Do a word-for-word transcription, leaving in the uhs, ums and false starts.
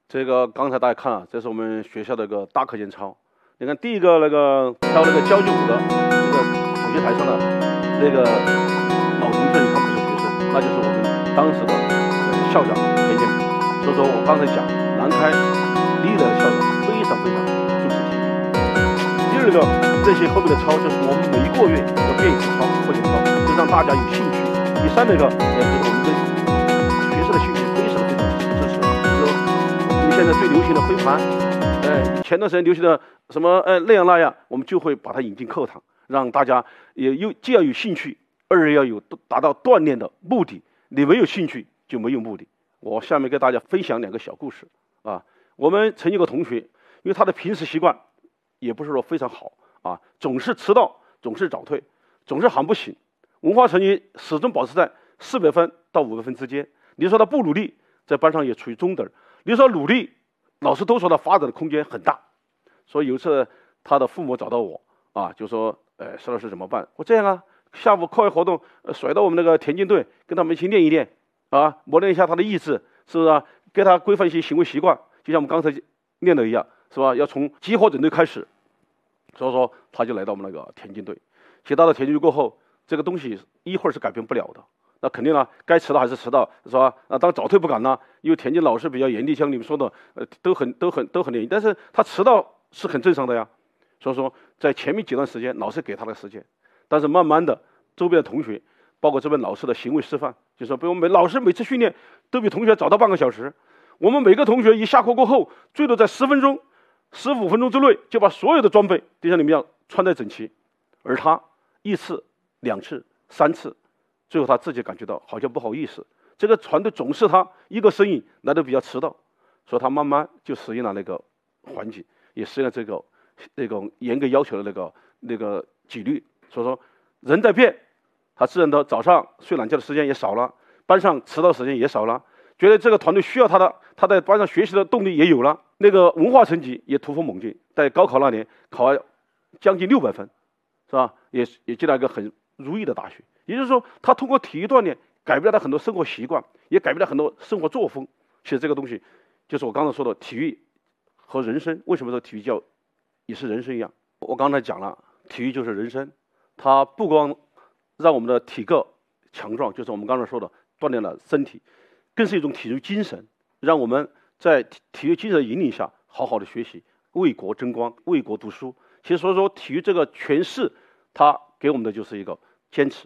这个刚才大家看啊，这是我们学校的一个大课间操。你看第一个那个跳那个交际舞的这个主席台上的那个老同志，你看不是学生，那就是我们当时的呃校长田建平。所以说我刚才讲南开历来的校长非常非常重视体育。第二个，这些后面的操就是我们每一个月要变一次操，课间操，就让大家有兴趣。第三那个，也就是我们对学生的兴趣非常非常支持。就是说现在最流行的飞盘，哎，前段时间流行的什么哎那样那样，我们就会把它引进课堂，让大家也又既要有兴趣，二要有达到锻炼的目的。你没有兴趣就没有目的。我下面给大家分享两个小故事啊。我们曾有个同学，因为他的平时习惯也不是说非常好啊，总是迟到，总是早退，总是喊不醒，文化成绩始终保持在四百分到五百分之间。你说他不努力，在班上也处于中等。你说努力，老师都说他发展的空间很大。所以有一次他的父母找到我啊，就说：“呃，石老师怎么办？”我这样啊，下午课外活动、呃、甩到我们那个田径队，跟他们一起练一练啊，磨练一下他的意志，是不是啊？给他规范一些行为习惯，就像我们刚才练的一样，是吧？要从激活整队开始。所以说他就来到我们那个田径队。其实到了田径队过后，这个东西一会儿是改变不了的。那肯定呢，该迟到还是迟到，是吧？啊，当早退不敢呢，因为田径老师比较严厉，像你们说的，呃，都很都很都很严厉。但是他迟到是很正常的呀。所以说，在前面几段时间，老师给他的时间，但是慢慢的，周边的同学，包括这边老师的行为示范，就是说，比如每老师每次训练都比同学早到半个小时。我们每个同学一下课过后，最多在十分钟、十五分钟之内就把所有的装备就像你们一样穿戴整齐，而他一次、两次、三次。最后他自己感觉到好像不好意思，这个团队总是他一个身影来的比较迟到，所以他慢慢就适应了那个环境，也适应了这个那种严格要求的那个那个纪律。所以说人在变，他自然的早上睡懒觉的时间也少了，班上迟到时间也少了，觉得这个团队需要他的，他在班上学习的动力也有了，那个文化成绩也突飞猛进，在高考那年考了将近六百分，是吧？也也进了一个很如意的大学。也就是说，他通过体育锻炼改变了他很多生活习惯，也改变了很多生活作风。其实这个东西，就是我刚才说的体育和人生。为什么说体育叫也是人生一样？我刚才讲了，体育就是人生，它不光让我们的体格强壮，就是我们刚才说的锻炼了身体，更是一种体育精神，让我们在体育精神的引领下，好好的学习，为国争光，为国读书。其实所以说，体育这个诠释，它给我们的就是一个坚持。